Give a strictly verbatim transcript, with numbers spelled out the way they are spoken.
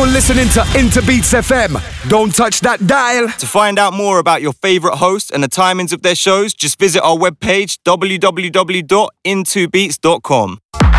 You're listening to Interbeats F M. Don't touch that dial. To find out more about your favourite host and the timings of their shows, just visit our webpage w w w dot into beats dot com.